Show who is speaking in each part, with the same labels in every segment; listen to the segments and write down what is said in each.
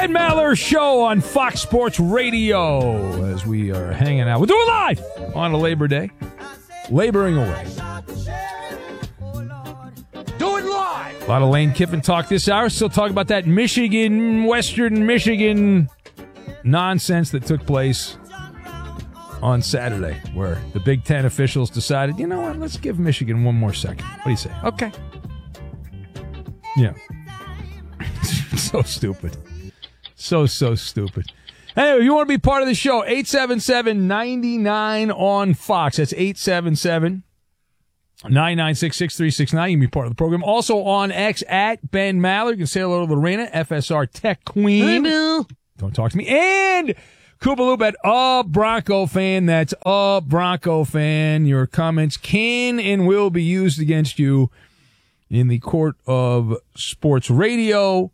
Speaker 1: Ben Maller Show on Fox Sports Radio as we are hanging out. We'll do it live on a Labor Day. Laboring away. Do it live! A lot of Lane Kiffin talk this hour. Still talk about that Western Michigan nonsense that took place on Saturday, where the Big Ten officials decided, you know what, let's give Michigan one more second. What do you say? Okay. Yeah. So stupid. So stupid. Anyway, you want to be part of the show, 877-99 on Fox. That's 877-996-6369. You can be part of the program. Also on X at Ben Maller. You can say hello to Lorena, FSR Tech Queen.
Speaker 2: Hi, Bill.
Speaker 1: Don't talk to me. And Koopaloop at A Bronco Fan. That's A Bronco Fan. Your comments can and will be used against you in the court of sports radio.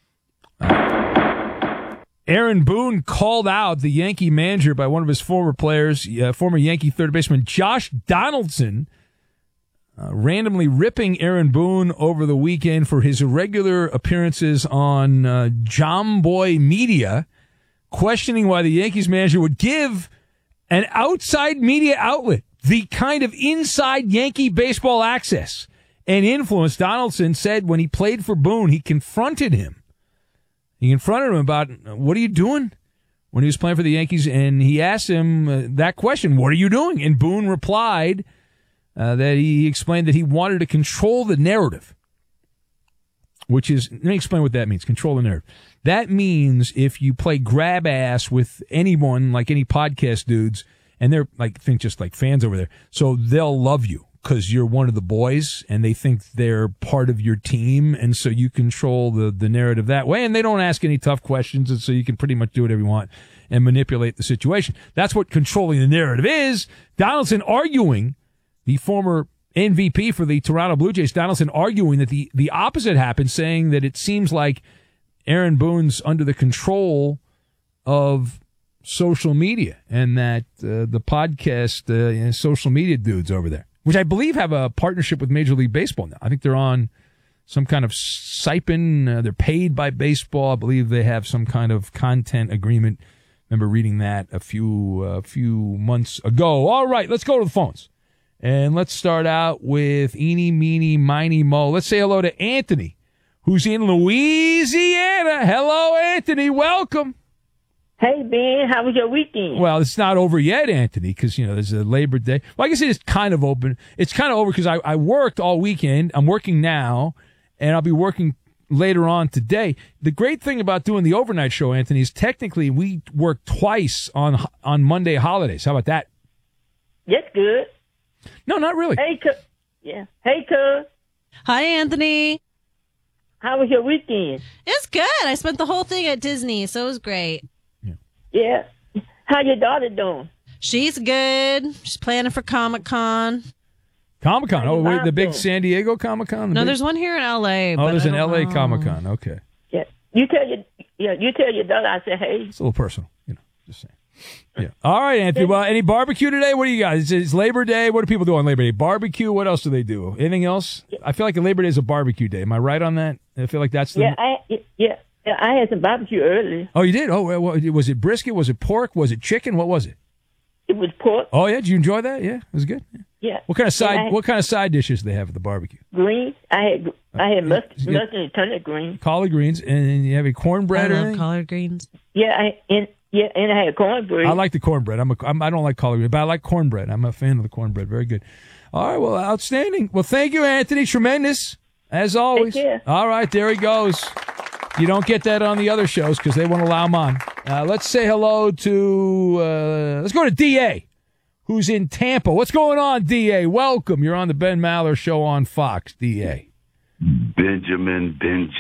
Speaker 1: Aaron Boone called out the Yankee manager by one of his former players, former Yankee third baseman Josh Donaldson, randomly ripping Aaron Boone over the weekend for his irregular appearances on Jomboy Media, questioning why the Yankees manager would give an outside media outlet the kind of inside Yankee baseball access and influence. Donaldson said when he played for Boone, he confronted him. He confronted him about, what are you doing when he was playing for the Yankees? And he asked him that question, what are you doing? And Boone replied that he explained that he wanted to control the narrative, which is, let me explain what that means, control the narrative. That means if you play grab ass with anyone, like any podcast dudes, and they're like, think just like fans over there, so they'll love you because you're one of the boys and they think they're part of your team, and so you control the narrative that way, and they don't ask any tough questions, and so you can pretty much do whatever you want and manipulate the situation. That's what controlling the narrative is. Donaldson arguing, the former MVP for the Toronto Blue Jays, Donaldson arguing that the opposite happened, saying that it seems like Aaron Boone's under the control of social media and that the podcast social media dudes over there, which I believe have a partnership with Major League Baseball now. I think they're on some kind of stipend. They're paid by baseball. I believe they have some kind of content agreement. Remember reading that a few months ago. All right, let's go to the phones. And let's start out with Eeny, Meeny, Miny, Mo. Let's say hello to Anthony, who's in Louisiana. Hello, Anthony. Welcome.
Speaker 3: Hey, Ben, how was your weekend?
Speaker 1: Well, it's not over yet, Anthony, because, there's a Labor Day. Well, I guess it is kind of open. It's kind of over because I worked all weekend. I'm working now, and I'll be working later on today. The great thing about doing the overnight show, Anthony, is technically we work twice on Monday holidays. How about that?
Speaker 3: That's good.
Speaker 1: No, not really.
Speaker 3: Hey, yeah. Hey, cuz.
Speaker 2: Hi, Anthony.
Speaker 3: How was your weekend?
Speaker 2: It's good. I spent the whole thing at Disney, so it was great.
Speaker 3: Yeah. How your daughter doing?
Speaker 2: She's good. She's planning for Comic-Con.
Speaker 1: Comic-Con. Oh, wait, the big San Diego Comic-Con?
Speaker 2: No, there's one here in L.A.
Speaker 1: Oh, there's an L.A. Comic-Con. Okay.
Speaker 3: Yeah. You tell your daughter I said, hey.
Speaker 1: It's a little personal, just saying. Yeah. All right, Anthony. Well, any barbecue today? What do you got? It's Labor Day. What do people do on Labor Day? Barbecue. What else do they do? Anything else? I feel like Labor Day is a barbecue day. Am I right on that? I feel like that's the...
Speaker 3: Yeah, I had some barbecue earlier.
Speaker 1: Oh, you did? Oh, was it brisket? Was it pork? Was it chicken? What was it?
Speaker 3: It was pork.
Speaker 1: Oh, yeah? Did you enjoy that? Yeah? It was good?
Speaker 3: Yeah.
Speaker 1: What kind of side dishes do they have at the barbecue?
Speaker 3: Greens. I had mustard and turnip greens.
Speaker 1: Collard greens. And you have a cornbread or anything?
Speaker 2: Collard greens.
Speaker 3: Yeah, and I had cornbread.
Speaker 1: I like the cornbread. I don't like collard greens, but I like cornbread. I'm a fan of the cornbread. Very good. All right, well, outstanding. Well, thank you, Anthony. Tremendous, as always.
Speaker 3: Take care.
Speaker 1: All right, there he goes. You don't get that on the other shows because they won't allow him on. Let's say hello to, let's go to D.A., who's in Tampa. What's going on, D.A.? Welcome. You're on the Ben Maller Show on Fox, D.A.
Speaker 4: Benjamin,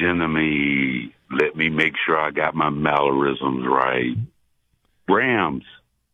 Speaker 4: let me make sure I got my Mallorisms right. Rams.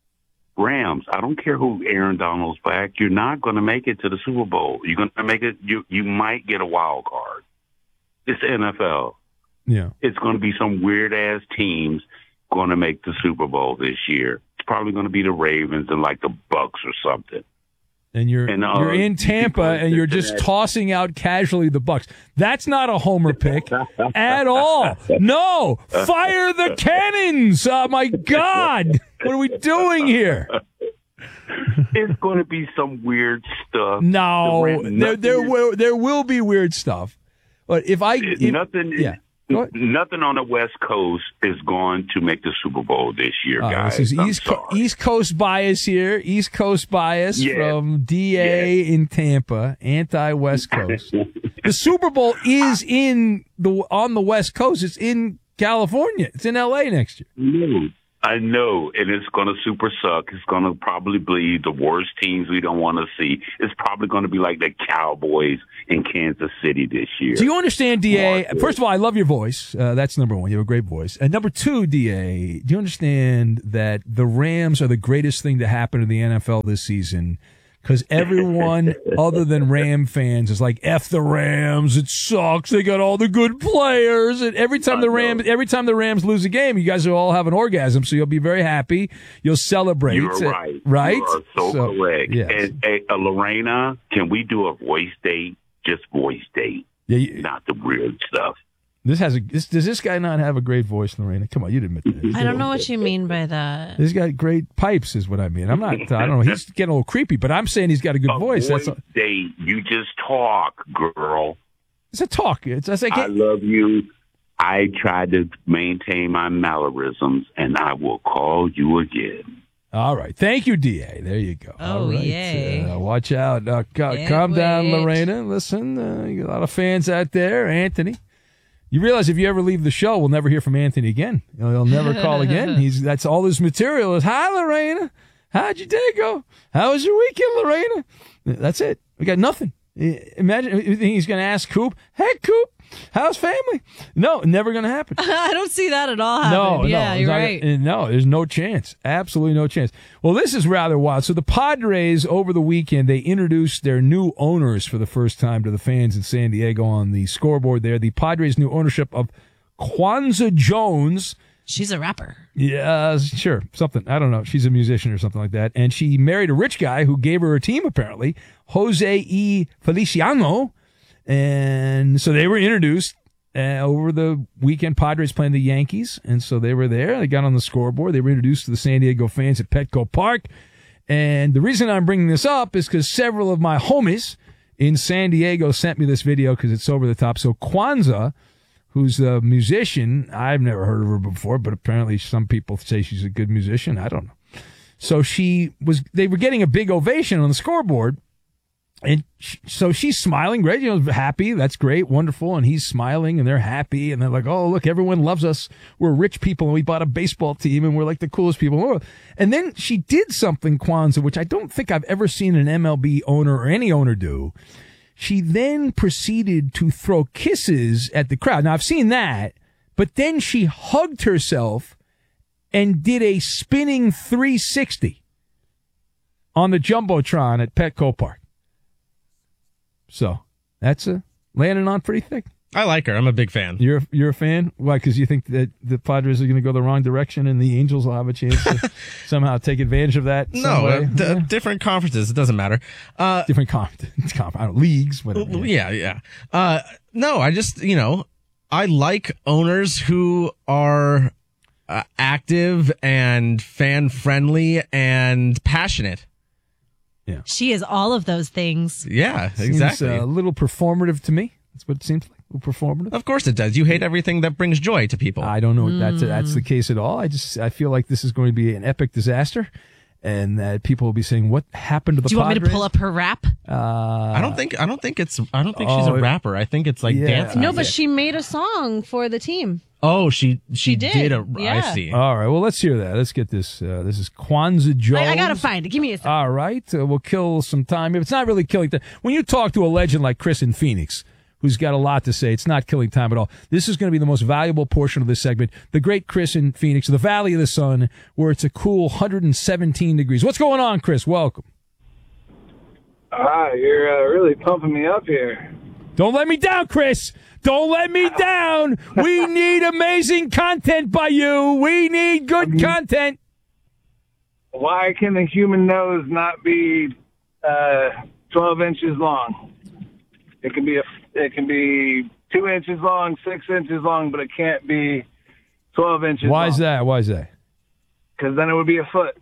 Speaker 4: I don't care who Aaron Donald's back. You're not going to make it to the Super Bowl. You're going to make it. You might get a wild card. It's the NFL.
Speaker 1: Yeah.
Speaker 4: It's going to be some weird-ass teams going to make the Super Bowl this year. It's probably going to be the Ravens and like the Bucks or something.
Speaker 1: And you're in Tampa, and you're just tossing out casually the Bucks. That's not a homer pick at all. No, fire the cannons! Oh my God, what are we doing here?
Speaker 4: It's going to be some weird stuff.
Speaker 1: No, there will be weird stuff. But
Speaker 4: nothing on the West Coast is going to make the Super Bowl this year, guys.
Speaker 1: This is East Coast bias here. East Coast bias from DA in Tampa, anti-West Coast. The Super Bowl is on the West Coast. It's in California. It's in L.A. next year.
Speaker 4: I know, and it's going to super suck. It's going to probably be the worst teams we don't want to see. It's probably going to be like the Cowboys in Kansas City this year.
Speaker 1: Do you understand, DA? First of all, I love your voice. That's number one. You have a great voice. And number two, DA, do you understand that the Rams are the greatest thing to happen to the NFL this season? Because everyone other than Ram fans is like, F the Rams, it sucks. They got all the good players. And every time the Rams lose a game, you guys will all have an orgasm. So you'll be very happy. You'll celebrate.
Speaker 4: You're right.
Speaker 1: Right?
Speaker 4: You are so correct.
Speaker 1: Yes.
Speaker 4: And Lorena, can we do a voice date? Just voice date.
Speaker 1: Yeah,
Speaker 4: not the weird stuff.
Speaker 1: Does this guy not have a great voice, Lorena? Come on, you'd admit that.
Speaker 2: I don't know what you mean by that.
Speaker 1: He's got great pipes, is what I mean. I don't know. He's getting a little creepy, but I'm saying he's got a good voice.
Speaker 4: That's date. You just talk, girl.
Speaker 1: It's a talk.
Speaker 4: I love you. I try to maintain my mannerisms, and I will call you again.
Speaker 1: All right. Thank you, DA. There you go.
Speaker 2: Oh,
Speaker 1: all right.
Speaker 2: yay.
Speaker 1: Watch out. Calm down, Lorena. Listen, you got a lot of fans out there. Anthony. You realize if you ever leave the show, we'll never hear from Anthony again. He'll never call again. That's all his material is. Hi, Lorena. How'd your day go? How was your weekend, Lorena? That's it. We got nothing. Imagine you think he's going to ask Coop, hey, Coop, how's family? No, never going to happen.
Speaker 2: I don't see that at all happening. You're right.
Speaker 1: No, there's no chance. Absolutely no chance. Well, this is rather wild. So the Padres, over the weekend, they introduced their new owners for the first time to the fans in San Diego on the scoreboard there. The Padres' new ownership of Kwanzaa Jones.
Speaker 2: She's a rapper.
Speaker 1: Yeah, sure. Something. I don't know. She's a musician or something like that. And she married a rich guy who gave her a team, apparently, Jose E. Feliciano. And so they were introduced over the weekend. Padres playing the Yankees. And so they were there. They got on the scoreboard. They were introduced to the San Diego fans at Petco Park. And the reason I'm bringing this up is because several of my homies in San Diego sent me this video because it's over the top. So Kwanzaa, who's a musician, I've never heard of her before, but apparently some people say she's a good musician. I don't know. So they were getting a big ovation on the scoreboard. And so she's smiling, great, happy. That's great, wonderful. And he's smiling and they're happy. And they're like, oh, look, everyone loves us. We're rich people and we bought a baseball team and we're like the coolest people in the world. And then she did something, Kwanzaa, which I don't think I've ever seen an MLB owner or any owner do. She then proceeded to throw kisses at the crowd. Now, I've seen that, but then she hugged herself and did a spinning 360 on the Jumbotron at Petco Park. So that's landing on pretty thick.
Speaker 5: I like her. I'm a big fan.
Speaker 1: You're a fan? Why? Because you think that the Padres are going to go the wrong direction and the Angels will have a chance to somehow take advantage of that?
Speaker 5: No, different conferences. It doesn't matter.
Speaker 1: Different leagues. Whatever.
Speaker 5: Yeah. No, I just, I like owners who are active and fan-friendly and passionate.
Speaker 1: Yeah.
Speaker 2: She is all of those things.
Speaker 5: Yeah,
Speaker 1: Seems
Speaker 5: exactly.
Speaker 1: a little performative to me. That's what it seems like. A little performative.
Speaker 5: Of course it does. You hate everything that brings joy to people.
Speaker 1: I don't know if that's the case at all. I feel like this is going to be an epic disaster, and that people will be saying, "What happened to the Padres?"
Speaker 2: Do you want me to pull up her rap?
Speaker 5: I don't think she's a rapper. I think it's like dancing.
Speaker 2: No, but she made a song for the team.
Speaker 5: Oh, she did.
Speaker 2: Yeah.
Speaker 5: I see.
Speaker 1: All right. Well, let's hear that. Let's get this. This is Kwanzaa Jones.
Speaker 2: I gotta find it. Give me a second.
Speaker 1: All right. We'll kill some time. If it's not really killing time, when you talk to a legend like Chris in Phoenix, who's got a lot to say, it's not killing time at all. This is going to be the most valuable portion of this segment. The great Chris in Phoenix, the Valley of the Sun, where it's a cool 117 degrees. What's going on, Chris? Welcome.
Speaker 6: You're really pumping me up here.
Speaker 1: Don't let me down, Chris. Don't let me down. We need amazing content by you. We need good content.
Speaker 6: Why can the human nose not be 12 inches long. It can be 2 inches long, 6 inches long, but it can't be 12 inches long.
Speaker 1: Why is that?
Speaker 6: Because then it would be a foot.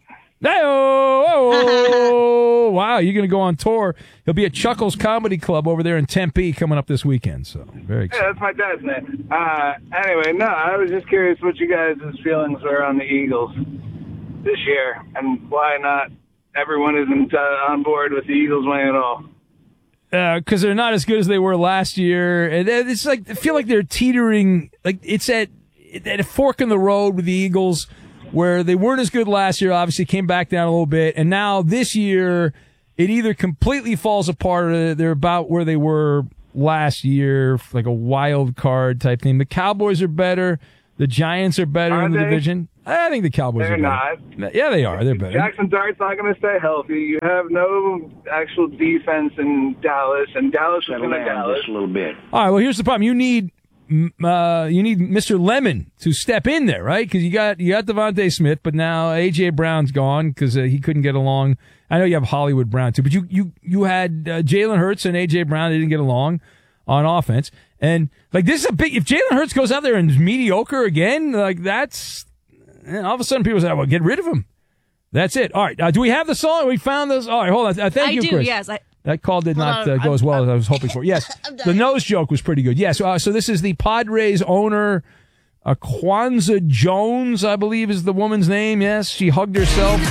Speaker 1: Oh, wow, you're going to go on tour. He'll be at Chuckles Comedy Club over there in Tempe coming up this weekend. So very excited.
Speaker 6: Yeah, that's my dad's name. Anyway, no, I was just curious what you guys' feelings were on the Eagles this year, and why not everyone isn't on board with the Eagles winning at all.
Speaker 1: Because they're not as good as they were last year. And it's like, I feel like they're teetering, like it's at a fork in the road with the Eagles, where they weren't as good last year, obviously came back down a little bit, and now this year it either completely falls apart or they're about where they were last year, like a wild card type thing. The Cowboys are better. The Giants are better in the division. I think the Cowboys are better. They're not. Yeah, they are. They're better.
Speaker 6: Jackson Dart's not going to stay healthy. You have no actual defense in Dallas, and Dallas is going to Dallas.
Speaker 4: Just a little bit.
Speaker 1: All right, well, here's the problem. You need Mr. Lemon to step in there, right? Because you got Devontae Smith, but now A.J. Brown's gone because he couldn't get along. I know you have Hollywood Brown too, but you had Jalen Hurts and A.J. Brown. They didn't get along on offense, and like this is a big. If Jalen Hurts goes out there and is mediocre again, like that's all of a sudden people say, "Well, get rid of him." That's it. All right, do we have the song? We found this. All right, hold on. Thank you, Chris.
Speaker 2: Yes,
Speaker 1: that call did not go as well as I was hoping for. Yes, the nose joke was pretty good. Yes, so this is the Padres owner, Kwanzaa Jones, I believe is the woman's name. Yes, she hugged herself.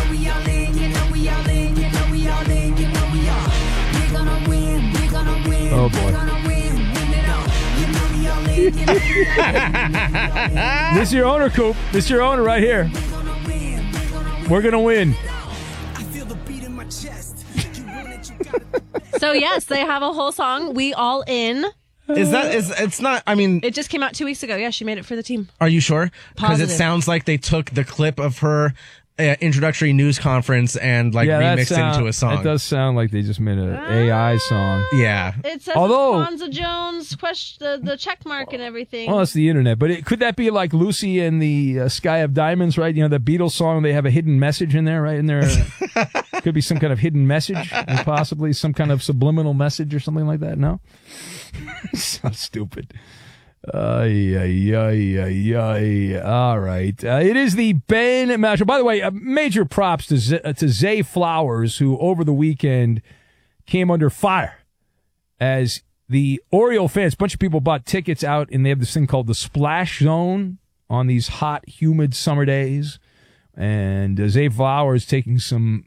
Speaker 1: Oh, boy. This is your owner, Coop. This is your owner right here. We're going to win.
Speaker 2: So, yes, they have a whole song, We All In.
Speaker 5: It's not, I mean...
Speaker 2: It just came out 2 weeks ago. Yeah, she made it for the team.
Speaker 5: Are you sure? Because it
Speaker 2: Positive.
Speaker 5: sounds like they took the clip of her introductory news conference and remixed it into a song.
Speaker 1: It does sound like they just made an AI song.
Speaker 5: Yeah.
Speaker 2: It says Kwanzaa Jones, the check mark and everything.
Speaker 1: Well, it's the internet. But could that be like Lucy and the Sky of Diamonds, right? You know, the Beatles song, they have a hidden message in there, right? In there could be some kind of hidden message and possibly some kind of subliminal message or something like that. No? So stupid. All right. It is the Ben matchup. By the way, major props to Zay Flowers, who over the weekend came under fire as the Oriole fans. A bunch of people bought tickets out, and they have this thing called the Splash Zone on these hot, humid summer days. And Zay Flowers taking some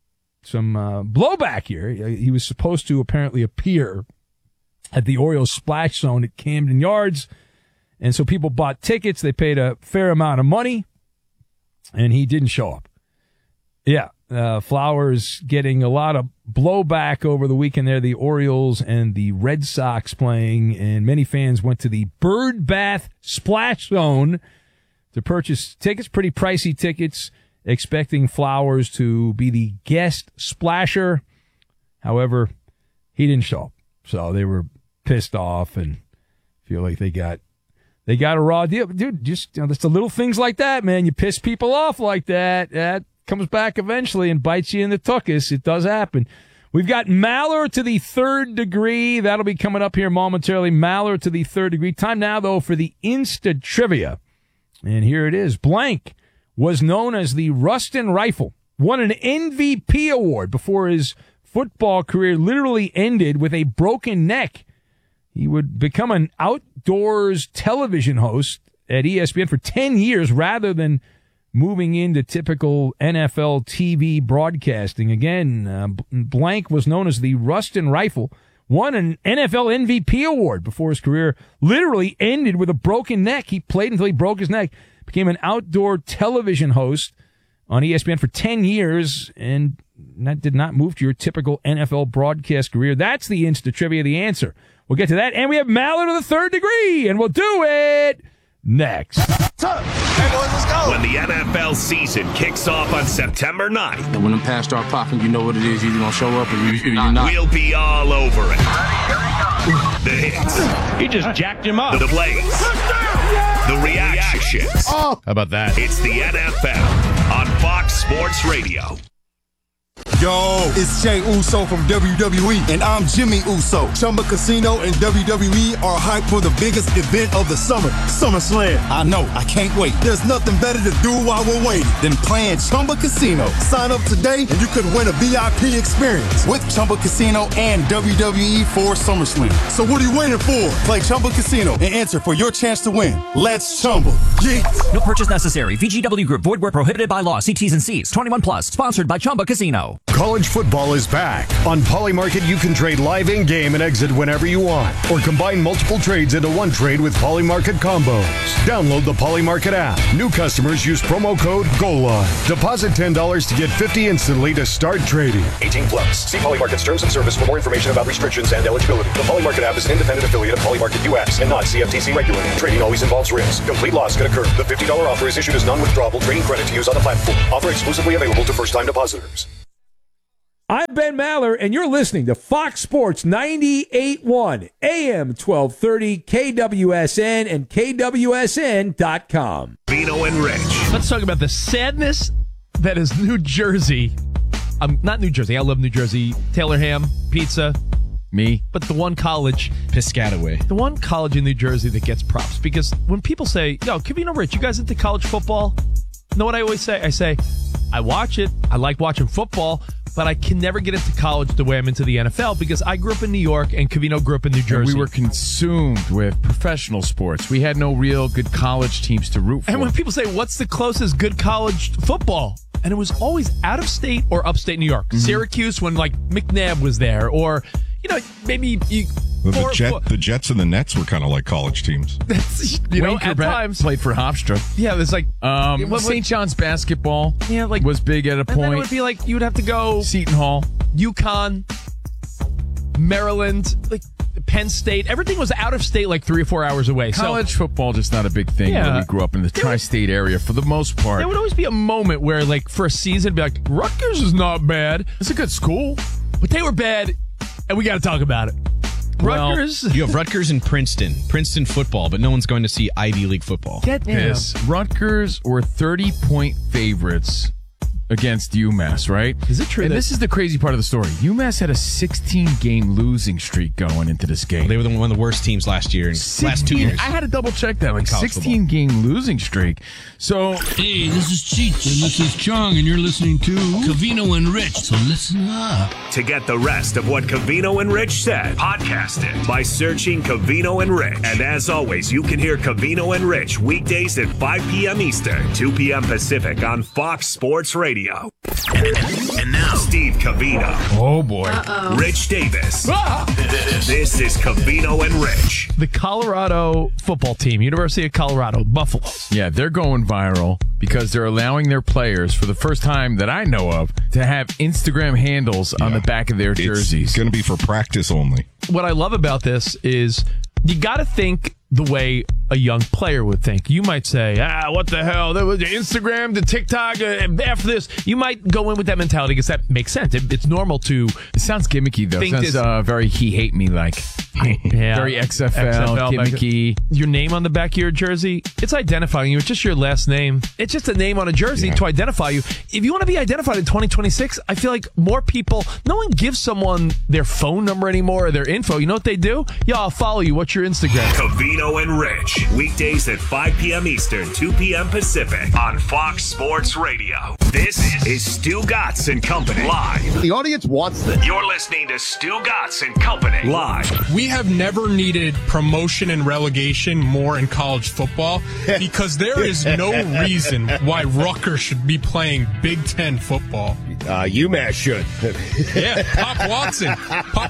Speaker 1: blowback here. He was supposed to apparently appear at the Orioles Splash Zone at Camden Yards. And so people bought tickets. They paid a fair amount of money, and he didn't show up. Yeah, Flowers getting a lot of blowback over the weekend there. The Orioles and the Red Sox playing, and many fans went to the Bird Bath Splash Zone to purchase tickets, pretty pricey tickets, expecting Flowers to be the guest splasher. However, he didn't show up. So they were pissed off and feel like they got a raw deal. Dude, just, there's the little things like that, man. You piss people off like that. That comes back eventually and bites you in the tuchus. It does happen. We've got Maller to the Third Degree. That'll be coming up here momentarily. Maller to the Third Degree. Time now, though, for the Insta Trivia. And here it is. Blank was known as the Ruston Rifle. Won an MVP award before his football career literally ended with a broken neck. He would become an outdoors television host at ESPN for 10 years rather than moving into typical NFL TV broadcasting. Again, Blank was known as the Ruston Rifle, won an NFL MVP award before his career literally ended with a broken neck. He played until he broke his neck, became an outdoor television host on ESPN for 10 years, and that did not move to your typical NFL broadcast career. That's the Insta Trivia, the answer. We'll get to that, and we have Maller to the Third Degree, and we'll do it next.
Speaker 7: Hey boys, let's go.
Speaker 8: When the NFL season kicks off on September 9th.
Speaker 9: And when the pass start popping, you know what it is. You're going to show up or you're not.
Speaker 8: We'll be all over it. The hits.
Speaker 7: He just jacked him up.
Speaker 8: The plays. The reactions.
Speaker 7: Oh, how about that?
Speaker 8: It's the NFL on Fox Sports Radio.
Speaker 10: Yo, it's Jey Uso from WWE, and I'm Jimmy Uso. Chumba Casino and WWE are hyped for the biggest event of the summer, SummerSlam. I know, I can't wait. There's nothing better to do while we're waiting than playing Chumba Casino. Sign up today and you could win a VIP experience with Chumba Casino and WWE for SummerSlam. So what are you waiting for? Play Chumba Casino and enter for your chance to win. Let's Chumba. Yeah.
Speaker 11: No purchase necessary. VGW Group. Void where prohibited by law. See T's and C's. 21 plus. Sponsored by Chumba Casino.
Speaker 12: College football is back. On Polymarket, you can trade live in-game and exit whenever you want, or combine multiple trades into one trade with Polymarket combos. Download the Polymarket app. New customers use promo code GOLIVE. Deposit $10 to get $50 instantly to start trading.
Speaker 13: 18 plus. See Polymarket's terms and service for more information about restrictions and eligibility. The Polymarket app is an independent affiliate of Polymarket US and not CFTC regulated. Trading always involves risk. Complete loss could occur. The $50 offer is issued as non-withdrawable trading credit to use on the platform. Offer exclusively available to first-time depositors.
Speaker 14: I'm Ben Maller, and you're listening to Fox Sports 98.1 AM 1230 KWSN and KWSN.com.
Speaker 8: Vino and Rich.
Speaker 1: Let's talk about the sadness that is New Jersey. Not New Jersey. I love New Jersey. Taylor ham, pizza.
Speaker 15: Me.
Speaker 1: But the one college.
Speaker 15: Piscataway.
Speaker 1: The one college in New Jersey that gets props. Because when people say, yo, Covino Rich, you guys into college football? You know what I always say? I say, I watch it. I like watching football. But I can never get into college the way I'm into the NFL because I grew up in New York and Covino grew up in New Jersey.
Speaker 15: And we were consumed with professional sports. We had no real good college teams to root for.
Speaker 1: And when people say, what's the closest good college football? And it was always out of state or upstate New York. Mm-hmm. Syracuse when like McNabb was there, or, you know, maybe you...
Speaker 16: Well, the Jets and the Nets were kind of like college teams.
Speaker 1: You know, at times
Speaker 15: played for Hofstra.
Speaker 1: Yeah, it was like
Speaker 15: St. John's basketball.
Speaker 1: Yeah, like
Speaker 15: was big at a point.
Speaker 1: And then it would be like you would have to go
Speaker 15: Seton Hall,
Speaker 1: UConn, Maryland, like Penn State. Everything was out of state, like 3 or 4 hours away.
Speaker 15: College football just not a big thing.
Speaker 1: Yeah.
Speaker 15: When we grew up in the tri-state area for the most part.
Speaker 1: There would always be a moment where, like, for a season, be like, Rutgers is not bad.
Speaker 15: It's a good school,
Speaker 1: but they were bad, and we got to talk about it. Rutgers.
Speaker 17: Well, you have Rutgers and Princeton football, but no one's going to see Ivy League football.
Speaker 15: Get this. Rutgers were 30-point favorites against UMass, right?
Speaker 1: Is it true?
Speaker 15: And this is the crazy part of the story. UMass had a 16-game losing streak going into this game.
Speaker 17: They were one of the worst teams last year. Last 2 years.
Speaker 15: I had to double check that. Like 16-game losing streak. So,
Speaker 18: hey, this is Cheech and this is Chung, and you're listening to Covino and Rich. So listen up.
Speaker 8: To get the rest of what Covino and Rich said, podcast it by searching Covino and Rich. And as always, you can hear Covino and Rich weekdays at 5 p.m. Eastern, 2 p.m. Pacific on Fox Sports Radio. And now, Steve Covino.
Speaker 15: Oh, boy.
Speaker 2: Uh-oh.
Speaker 8: Rich Davis. This is Covino and Rich.
Speaker 1: The Colorado football team, University of Colorado, Buffaloes.
Speaker 15: Yeah, they're going viral because they're allowing their players, for the first time that I know of, to have Instagram handles on the back of their jerseys.
Speaker 16: It's going to be for practice only.
Speaker 1: What I love about this is you got to think the way a young player would think. You might say, what the hell? There was Instagram, the TikTok, after this. You might go in with that mentality because that makes sense. It's normal to...
Speaker 15: It sounds gimmicky, though. It sounds very he hate me like.
Speaker 1: Yeah.
Speaker 15: Very XFL gimmicky.
Speaker 1: Your name on the back of your jersey, it's identifying you. It's just your last name. It's just a name on a jersey to identify you. If you want to be identified in 2026, I feel like more people... No one gives someone their phone number anymore or their info. You know what they do? Yo, I'll follow you. What's your Instagram?
Speaker 8: Covino and Rich. Weekdays at 5 p.m. Eastern, 2 p.m. Pacific on Fox Sports Radio. This is Stu Gatz and Company live.
Speaker 19: The audience wants this.
Speaker 8: You're listening to Stu Gatz and Company live.
Speaker 20: We have never needed promotion and relegation more in college football because there is no reason why Rutgers should be playing Big Ten football.
Speaker 19: UMass should.
Speaker 20: Yeah, Pop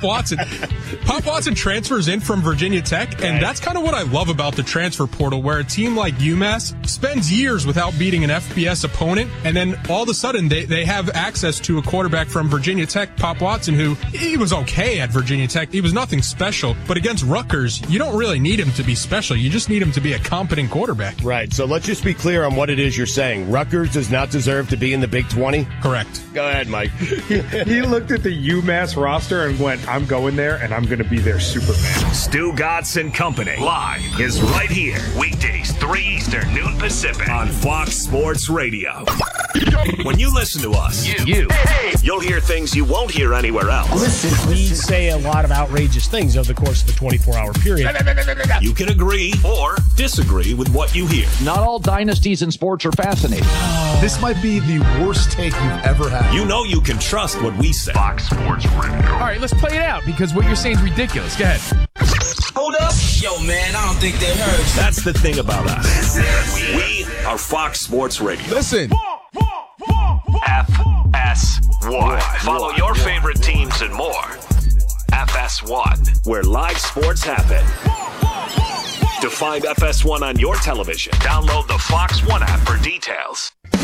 Speaker 20: Watson transfers in from Virginia Tech, and that's kind of what I love about the transfer portal, where a team like UMass spends years without beating an FBS opponent, and then all of a sudden they have access to a quarterback from Virginia Tech, Pop Watson, who he was okay at Virginia Tech. He was nothing special, but against Rutgers, you don't really need him to be special. You just need him to be a competent quarterback.
Speaker 19: Right, so let's just be clear on what it is you're saying. Rutgers does not deserve to be in the Big 20?
Speaker 20: Correct.
Speaker 19: Go ahead, Mike.
Speaker 21: He looked at the UMass roster and went, I'm going there, and I'm going to be their Superman.
Speaker 8: Stu Gatz and Company live is right right here. Weekdays, 3 Eastern, noon Pacific on Fox Sports Radio. When you listen to us, you'll hear things you won't hear anywhere else.
Speaker 3: Listen. We say a lot of outrageous things over the course of a 24-hour period.
Speaker 8: You can agree or disagree with what you hear.
Speaker 22: Not all dynasties in sports are fascinating.
Speaker 23: This might be the worst take you've ever had.
Speaker 8: You know you can trust what we say. Fox Sports Radio.
Speaker 15: All right, let's play it out because what you're saying is ridiculous. Go ahead.
Speaker 24: Hold up. Yo, man, I don't think they heard you.
Speaker 8: That's the thing about us. We are Fox Sports Radio.
Speaker 23: Listen.
Speaker 8: FS1. Follow your favorite teams and more. FS1, where live sports happen. To find FS1 on your television, download the Fox One app for details.